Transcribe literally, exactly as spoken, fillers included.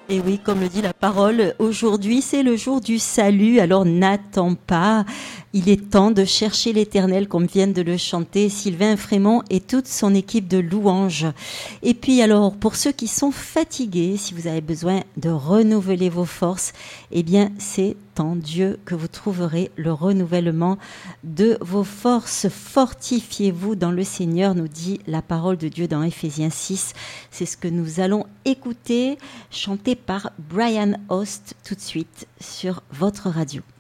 Et oui, comme le dit la parole, aujourd'hui c'est le jour du salut, alors n'attends pas. Il est temps de chercher l'Éternel comme viennent de le chanter Sylvain Frémont et toute son équipe de louanges. Et puis alors, pour ceux qui sont fatigués, si vous avez besoin de renouveler vos forces, eh bien c'est en Dieu que vous trouverez le renouvellement de vos forces. Fortifiez-vous dans le Seigneur, nous dit la parole de Dieu dans Éphésiens six. C'est ce que nous allons écouter, chanté par Brian Host tout de suite sur votre radio.